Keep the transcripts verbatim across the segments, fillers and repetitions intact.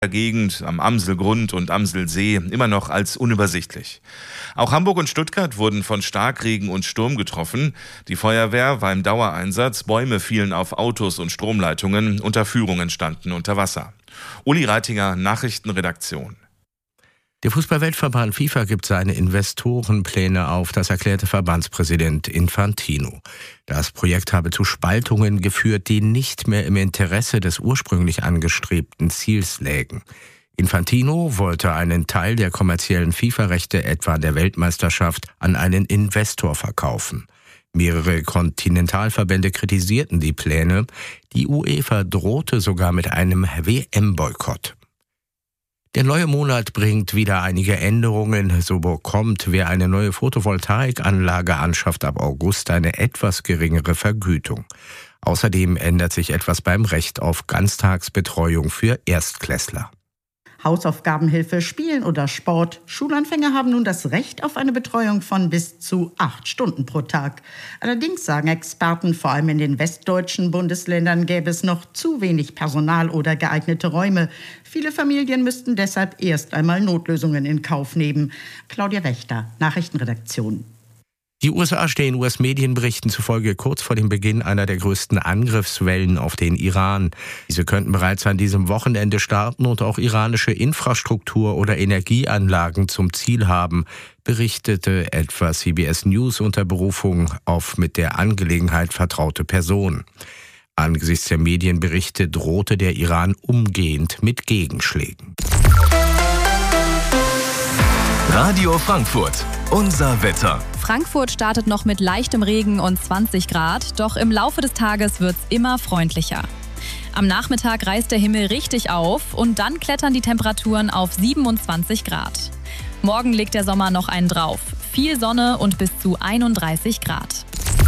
Gegend am Amselgrund und Amselsee immer noch als unübersichtlich. Auch Hamburg und Stuttgart wurden von Starkregen und Sturm getroffen. Die Feuerwehr war im Dauereinsatz, Bäume fielen auf Autos und Stromleitungen, Unterführungen standen unter Wasser. Uli Reitinger, Nachrichtenredaktion. Der Fußballweltverband FIFA gibt seine Investorenpläne auf, das erklärte Verbandspräsident Infantino. Das Projekt habe zu Spaltungen geführt, die nicht mehr im Interesse des ursprünglich angestrebten Ziels lägen. Infantino wollte einen Teil der kommerziellen FIFA-Rechte, etwa der Weltmeisterschaft, an einen Investor verkaufen. Mehrere Kontinentalverbände kritisierten die Pläne. Die UEFA drohte sogar mit einem W M-Boykott. Der neue Monat bringt wieder einige Änderungen. So bekommt, wer eine neue Photovoltaikanlage anschafft, ab August eine etwas geringere Vergütung. Außerdem ändert sich etwas beim Recht auf Ganztagsbetreuung für Erstklässler. Hausaufgabenhilfe, Spielen oder Sport. Schulanfänger haben nun das Recht auf eine Betreuung von bis zu acht Stunden pro Tag. Allerdings sagen Experten, vor allem in den westdeutschen Bundesländern gäbe es noch zu wenig Personal oder geeignete Räume. Viele Familien müssten deshalb erst einmal Notlösungen in Kauf nehmen. Claudia Wächter, Nachrichtenredaktion. Die U S A stehen U S-Medienberichten zufolge kurz vor dem Beginn einer der größten Angriffswellen auf den Iran. Diese könnten bereits an diesem Wochenende starten und auch iranische Infrastruktur oder Energieanlagen zum Ziel haben, berichtete etwa C B S News unter Berufung auf mit der Angelegenheit vertraute Personen. Angesichts der Medienberichte drohte der Iran umgehend mit Gegenschlägen. Radio Frankfurt, unser Wetter. Frankfurt startet noch mit leichtem Regen und zwanzig Grad, doch im Laufe des Tages wird es immer freundlicher. Am Nachmittag reißt der Himmel richtig auf und dann klettern die Temperaturen auf siebenundzwanzig Grad. Morgen legt der Sommer noch einen drauf. Viel Sonne und bis zu einunddreißig Grad.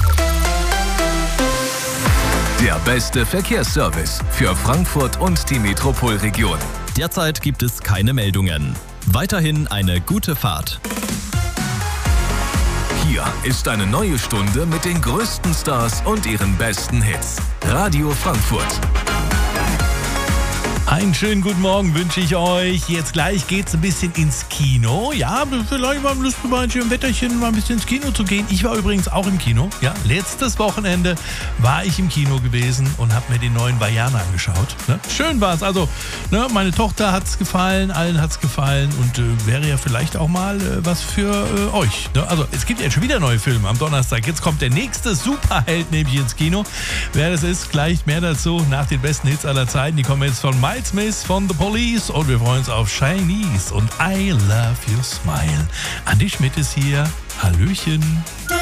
Der beste Verkehrsservice für Frankfurt und die Metropolregion. Derzeit gibt es keine Meldungen. Weiterhin eine gute Fahrt. Hier ist eine neue Stunde mit den größten Stars und ihren besten Hits. Radio Frankfurt. Einen schönen guten Morgen wünsche ich euch. Jetzt gleich geht's ein bisschen ins Kino. Ja, vielleicht mal Lust, bei einem Wetterchen mal ein bisschen ins Kino zu gehen. Ich war übrigens auch im Kino. Ja, letztes Wochenende war ich im Kino gewesen und habe mir den neuen Vajana angeschaut. Ne? Schön war's. Also, ne, meine Tochter hat's gefallen, allen hat's gefallen und äh, wäre ja vielleicht auch mal äh, was für äh, euch. Ne? Also, es gibt ja schon wieder neue Filme am Donnerstag. Jetzt kommt der nächste Superheld nämlich ins Kino. Wer das ist, gleich mehr dazu nach den besten Hits aller Zeiten. Die kommen jetzt von Miles Smith von The Police und wir freuen uns auf Chinese und I Love Your Smile. Andi Schmidt ist hier. Hallöchen.